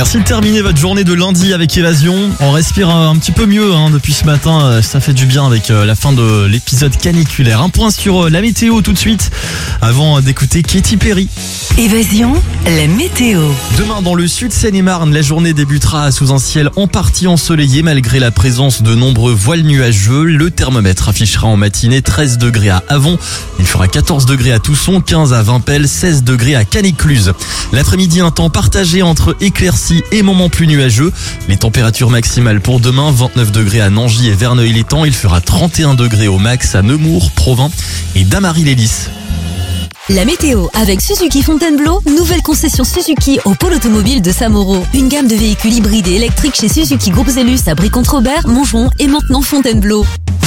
Merci de terminer votre journée de lundi avec Évasion. On respire un petit peu mieux depuis ce matin. Ça fait du bien avec la fin de l'épisode caniculaire. Un point sur la météo tout de suite avant d'écouter Katy Perry. Évasion, la météo. Demain dans le sud Seine-et-Marne, la journée débutera sous un ciel en partie ensoleillé malgré la présence de nombreux voiles nuageux. Le thermomètre affichera en matinée 13 degrés à Avon. Il fera 14 degrés à Tousson, 15 à Vimpel, 16 degrés à Canicluse. L'après-midi, un temps partagé entre éclaircies et moments plus nuageux. Les températures maximales pour demain, 29 degrés à Nangy et Verneuil-l'Étang. Il fera 31 degrés au max à Nemours, Provins et Damary-les-Lys. La météo avec Suzuki Fontainebleau, nouvelle concession Suzuki au pôle automobile de Samoro. Une gamme de véhicules hybrides et électriques chez Suzuki Groupe Zellus à Brie-Contre-Robert, Montgeron et maintenant Fontainebleau.